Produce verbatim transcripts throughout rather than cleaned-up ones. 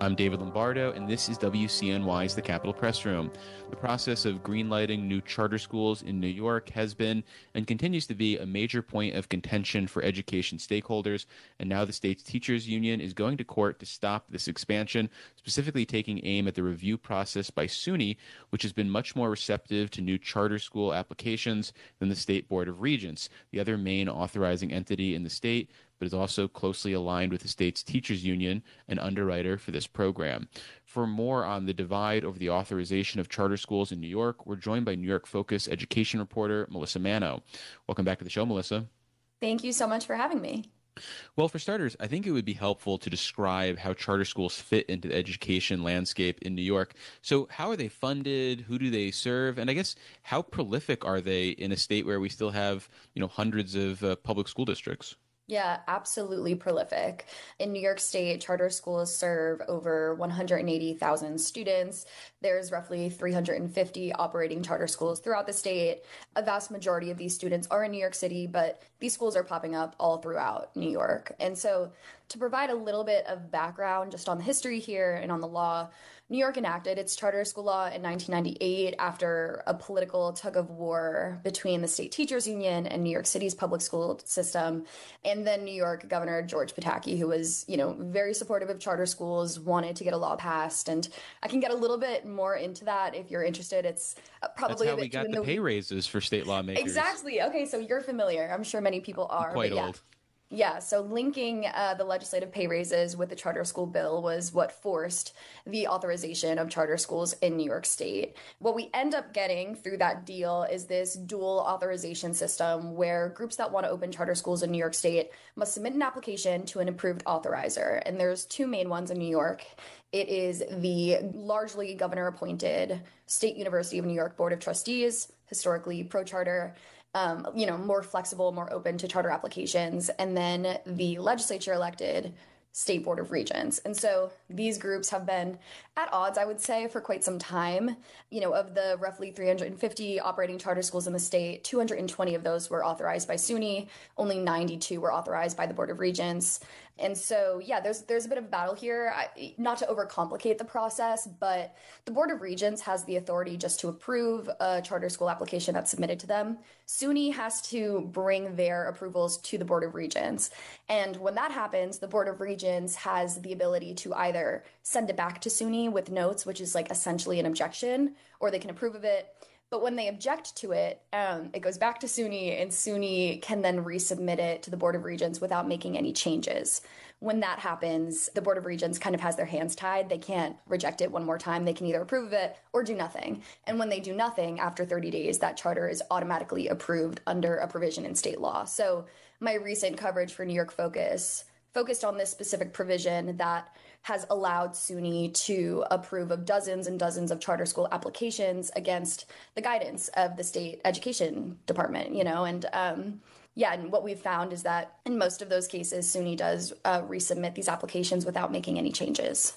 I'm David Lombardo, and this is W C N Y's The Capitol Press Room. The process of greenlighting new charter schools in New York has been and continues to be a major point of contention for education stakeholders, and now the state's teachers union is going to court to stop this expansion, specifically taking aim at the review process by SUNY, which has been much more receptive to new charter school applications than the State Board of Regents, the other main authorizing entity in the state, but is also closely aligned with the state's teachers union, an underwriter for this program. For more on the divide over the authorization of charter schools in New York, we're joined by New York Focus education reporter Melissa Mano. Welcome back to the show, Melissa. Thank you so much for having me. Well, for starters, I think it would be helpful to describe how charter schools fit into the education landscape in New York. So how are they funded? Who do they serve? And I guess how prolific are they in a state where we still have, you know, hundreds of uh, public school districts? Yeah, absolutely prolific. In New York State, charter schools serve over one hundred eighty thousand students. There's roughly three hundred fifty operating charter schools throughout the state. A vast majority of these students are in New York City, but these schools are popping up all throughout New York. And so to provide a little bit of background just on the history here and on the law, New York enacted its charter school law in nineteen ninety-eight after a political tug of war between the state teachers union and New York City's public school system. And then New York Governor George Pataki, who was, you know, very supportive of charter schools, wanted to get a law passed. And I can get a little bit more into that if you're interested. It's probably That's how a bit we got in the the pay raises for state lawmakers. Exactly. Okay, so you're familiar. I'm sure many people are. I'm quite but yeah. old. Yeah, so linking uh, the legislative pay raises with the charter school bill was what forced the authorization of charter schools in New York State. What we end up getting through that deal is this dual authorization system where groups that want to open charter schools in New York State must submit an application to an approved authorizer. And there's two main ones in New York. It is the largely governor-appointed State University of New York Board of Trustees, historically pro-charter, Um, you know, more flexible, more open to charter applications, and then the legislature elected State Board of Regents. And so these groups have been at odds, I would say, for quite some time. You know, of the roughly three hundred fifty operating charter schools in the state, two hundred twenty of those were authorized by SUNY, only ninety-two were authorized by the Board of Regents. And so, yeah, there's there's a bit of a battle here, I, not to overcomplicate the process, but the Board of Regents has the authority just to approve a charter school application that's submitted to them. SUNY has to bring their approvals to the Board of Regents. And when that happens, the Board of Regents has the ability to either send it back to SUNY with notes, which is like essentially an objection, or they can approve of it. But when they object to it, um, it goes back to SUNY, and SUNY can then resubmit it to the Board of Regents without making any changes. When that happens, the Board of Regents kind of has their hands tied. They can't reject it one more time. They can either approve of it or do nothing. And when they do nothing, after thirty days, that charter is automatically approved under a provision in state law. So my recent coverage for New York Focus focused on this specific provision that has allowed SUNY to approve of dozens and dozens of charter school applications against the guidance of the state education department, you know, and um, yeah, and what we've found is that in most of those cases, SUNY does uh, resubmit these applications without making any changes.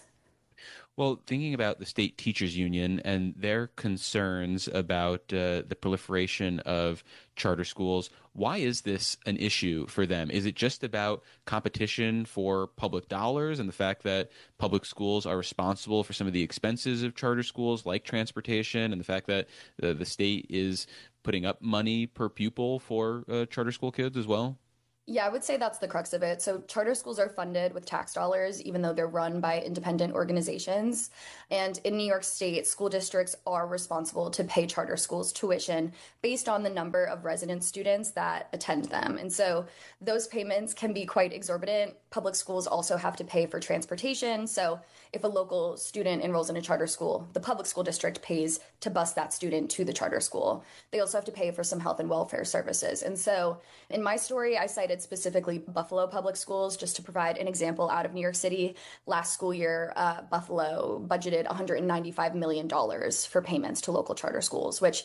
Well, thinking about the state teachers union and their concerns about uh, the proliferation of charter schools, why is this an issue for them? Is it just about competition for public dollars and the fact that public schools are responsible for some of the expenses of charter schools, like transportation, and the fact that the, the state is putting up money per pupil for uh, charter school kids as well? Yeah, I would say that's the crux of it. So charter schools are funded with tax dollars, even though they're run by independent organizations. And in New York State, school districts are responsible to pay charter schools tuition based on the number of resident students that attend them. And so those payments can be quite exorbitant. Public schools also have to pay for transportation. So if a local student enrolls in a charter school, the public school district pays to bus that student to the charter school. They also have to pay for some health and welfare services. And so in my story, I cited specifically Buffalo Public Schools, just to provide an example out of New York City. Last school year, uh, Buffalo budgeted one hundred ninety-five million dollars for payments to local charter schools, which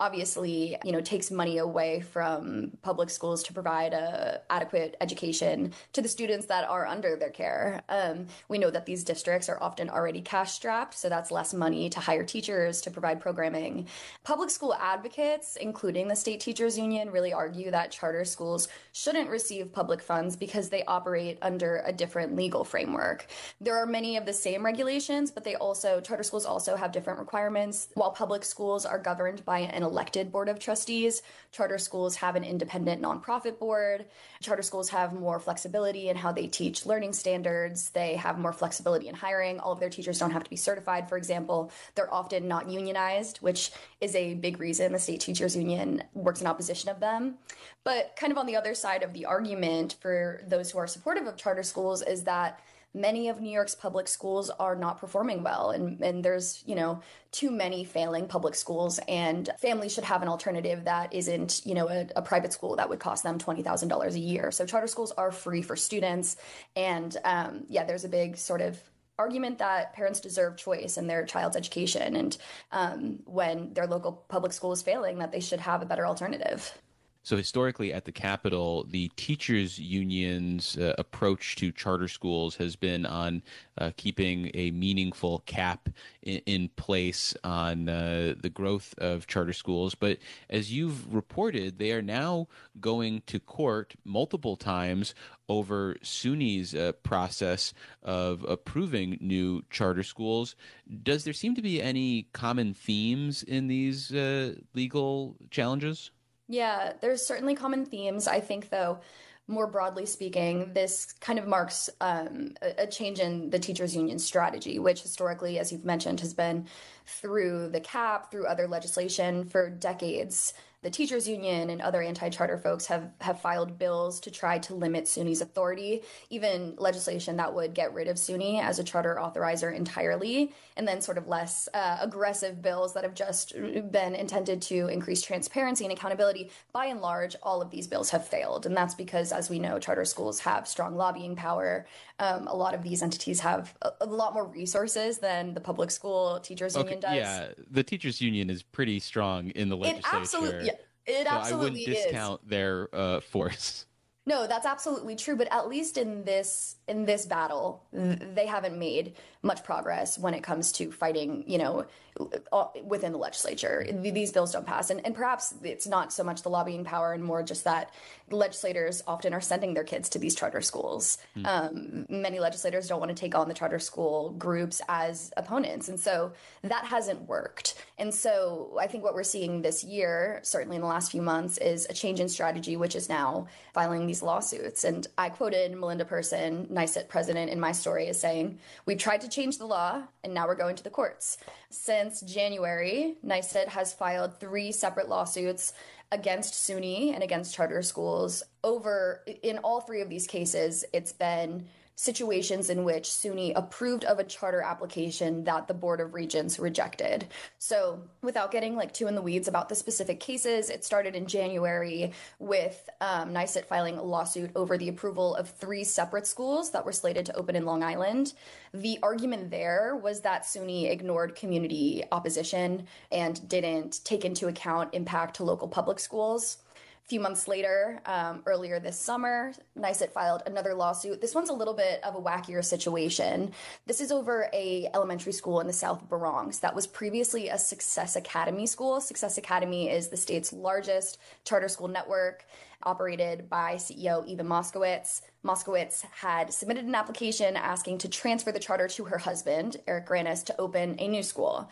obviously, you know, takes money away from public schools to provide a adequate education to the students that are under their care. Um, we know that these districts are often already cash strapped, so that's less money to hire teachers to provide programming. Public school advocates, including the State Teachers Union, really argue that charter schools shouldn't receive public funds because they operate under a different legal framework. There are many of the same regulations, but they also, charter schools also have different requirements. While public schools are governed by an elected board of trustees, charter schools have an independent nonprofit board. Charter schools have more flexibility in how they teach learning standards. They have more flexibility in hiring. All of their teachers don't have to be certified, for example. They're often not unionized, which is a big reason the State Teachers Union works in opposition of them. But kind of on the other side of the argument for those who are supportive of charter schools is that many of New York's public schools are not performing well, and, and there's, you know, too many failing public schools, and families should have an alternative that isn't, you know, a, a private school that would cost them twenty thousand dollars a year. So charter schools are free for students, and um, yeah, there's a big sort of argument that parents deserve choice in their child's education, and um, when their local public school is failing, that they should have a better alternative. So historically at the Capitol, the teachers union's uh, approach to charter schools has been on uh, keeping a meaningful cap in, in place on uh, the growth of charter schools. But as you've reported, they are now going to court multiple times over SUNY's uh, process of approving new charter schools. Does there seem to be any common themes in these uh, legal challenges? Yeah, there's certainly common themes. I think, though, more broadly speaking, this kind of marks um, a, a change in the teachers union strategy, which historically, as you've mentioned, has been through the cap, through other legislation for decades. The teachers union and other anti-charter folks have, have filed bills to try to limit SUNY's authority, even legislation that would get rid of SUNY as a charter authorizer entirely, and then sort of less uh, aggressive bills that have just been intended to increase transparency and accountability. By and large, all of these bills have failed, and that's because, as we know, charter schools have strong lobbying power. Um, a lot of these entities have a, a lot more resources than the public school teachers okay, union does. Yeah, the teachers union is pretty strong in the legislature. It absolutely, yeah. It so absolutely I wouldn't discount is. their uh, force. No, that's absolutely true. But at least in this in this battle, they haven't made much progress when it comes to fighting, you know, within the legislature. These bills don't pass. And, and perhaps it's not so much the lobbying power and more just that legislators often are sending their kids to these charter schools. Hmm. Um, many legislators don't want to take on the charter school groups as opponents. And so that hasn't worked. And so I think what we're seeing this year, certainly in the last few months, is a change in strategy, which is now filing these lawsuits. And I quoted Melinda Person, NYSET president, in my story as saying, "We've tried to change the law, and now we're going to the courts." Since January, NYSET has filed three separate lawsuits against SUNY and against charter schools. Over, in all three of these cases, it's been situations in which SUNY approved of a charter application that the Board of Regents rejected. So without getting like too in the weeds about the specific cases, it started in January with um, NYSET filing a lawsuit over the approval of three separate schools that were slated to open in Long Island. The argument there was that SUNY ignored community opposition and didn't take into account impact to local public schools. A few months later, um, earlier this summer, NYSET filed another lawsuit. This one's a little bit of a wackier situation. This is over a elementary school in the South Bronx that was previously a Success Academy school. Success Academy is the state's largest charter school network, operated by C E O Eva Moskowitz. Moskowitz had submitted an application asking to transfer the charter to her husband, Eric Granis, to open a new school.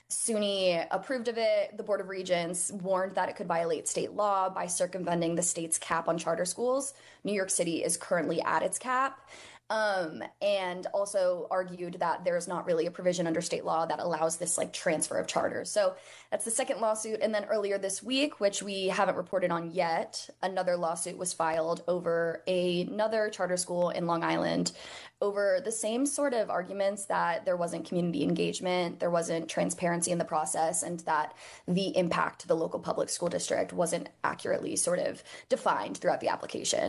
SUNY approved of it. The Board of Regents warned that it could violate state law by circumventing the state's cap on charter schools. New York City is currently at its cap. Um, and also argued that there's not really a provision under state law that allows this like transfer of charters. So that's the second lawsuit. And then earlier this week, which we haven't reported on yet, another lawsuit was filed over a, another charter school in Long Island over the same sort of arguments that there wasn't community engagement, there wasn't transparency in the process, and that the impact to the local public school district wasn't accurately sort of defined throughout the application.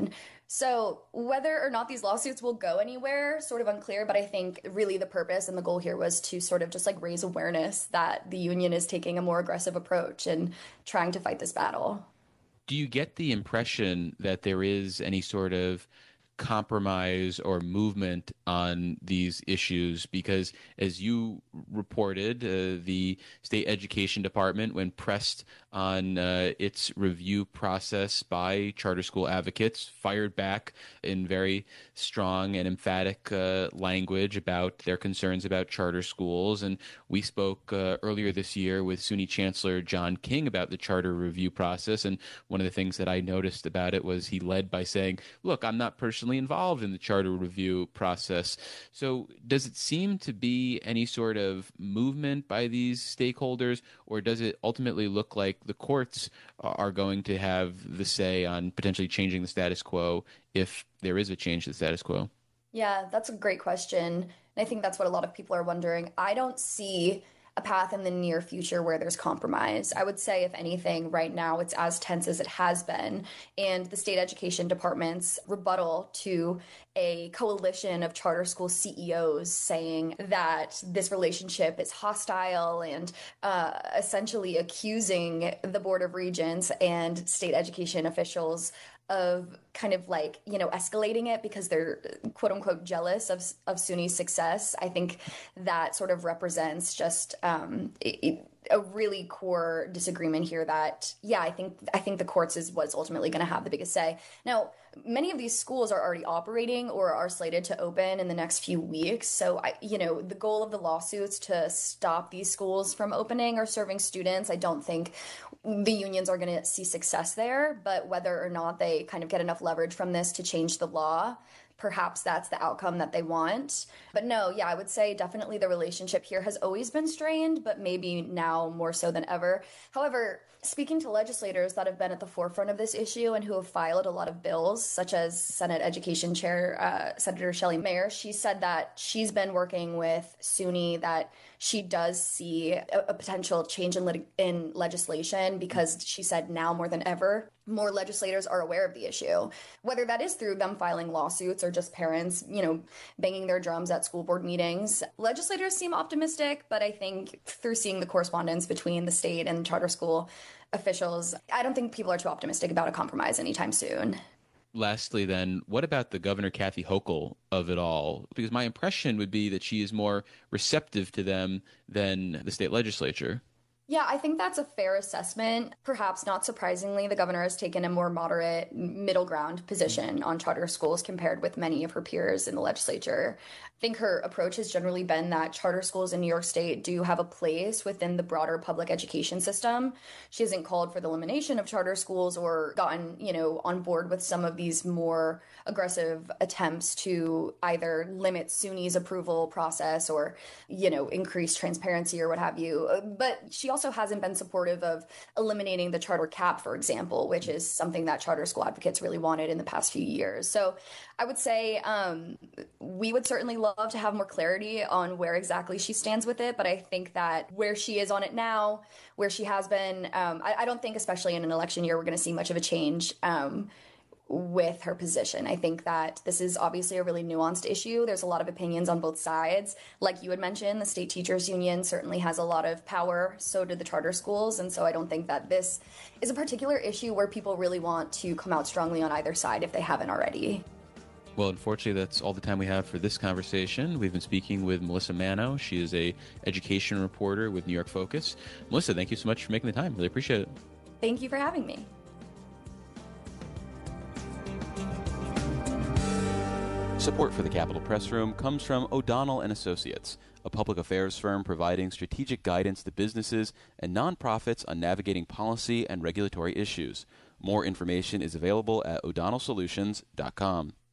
So whether or not these lawsuits will go anywhere, sort of unclear, but I think really the purpose and the goal here was to sort of just like raise awareness that the union is taking a more aggressive approach and trying to fight this battle. Do you get the impression that there is any sort of compromise or movement on these issues? Because as you reported, uh, the state education department, when pressed on uh, its review process by charter school advocates, fired back in very strong and emphatic uh, language about their concerns about charter schools. And we spoke uh, earlier this year with SUNY Chancellor John King about the charter review process. And one of the things that I noticed about it was he led by saying, look, I'm not personally involved in the charter review process. So does it seem to be any sort of movement by these stakeholders, or does it ultimately look like the courts are going to have the say on potentially changing the status quo if there is a change to the status quo? Yeah, that's a great question. And I think that's what a lot of people are wondering. I don't see a path in the near future where there's compromise. I would say, if anything, right now it's as tense as it has been. And the state education department's rebuttal to a coalition of charter school C E Os saying that this relationship is hostile and uh, essentially accusing the Board of Regents and state education officials of kind of like, you know, escalating it because they're quote unquote jealous of, of SUNY's success. I think that sort of represents just um, it, a really core disagreement here that, yeah, I think I think the courts is what's ultimately going to have the biggest say. Now, many of these schools are already operating or are slated to open in the next few weeks. So, I, you know, the goal of the lawsuits to stop these schools from opening or serving students, I don't think the unions are going to see success there. But whether or not they kind of get enough leverage from this to change the law, perhaps that's the outcome that they want. But no, yeah, I would say definitely the relationship here has always been strained, but maybe now more so than ever. However, speaking to legislators that have been at the forefront of this issue and who have filed a lot of bills, such as Senate Education Chair uh, Senator Shelley Mayer, she said that she's been working with SUNY, that she does see a, a potential change in, lit- in legislation because she said now more than ever, more legislators are aware of the issue, whether that is through them filing lawsuits or just parents, you know, banging their drums at school board meetings. Legislators seem optimistic, but I think through seeing the correspondence between the state and charter school officials, I don't think people are too optimistic about a compromise anytime soon. Lastly, then, what about the Governor Kathy Hochul of it all? Because my impression would be that she is more receptive to them than the state legislature. Yeah, I think that's a fair assessment. Perhaps not surprisingly, the governor has taken a more moderate middle ground position on charter schools compared with many of her peers in the legislature. I think her approach has generally been that charter schools in New York State do have a place within the broader public education system. She hasn't called for the elimination of charter schools or gotten, you know, on board with some of these more aggressive attempts to either limit SUNY's approval process or, you know, increase transparency or what have you. But she also hasn't been supportive of eliminating the charter cap, for example, which is something that charter school advocates really wanted in the past few years. So I would say um, we would certainly love to have more clarity on where exactly she stands with it. But I think that where she is on it now, where she has been, um, I, I don't think, especially in an election year, we're going to see much of a change um, with her position. I think that this is obviously a really nuanced issue. There's a lot of opinions on both sides. Like you had mentioned, the state teachers union certainly has a lot of power. So do the charter schools. And so I don't think that this is a particular issue where people really want to come out strongly on either side if they haven't already. Well, unfortunately, that's all the time we have for this conversation. We've been speaking with Melissa Mano. She is a education reporter with New York Focus. Melissa, thank you so much for making the time. Really appreciate it. Thank you for having me. Support for the Capitol Press Room comes from O'Donnell and Associates, a public affairs firm providing strategic guidance to businesses and nonprofits on navigating policy and regulatory issues. More information is available at o'donnell solutions dot com.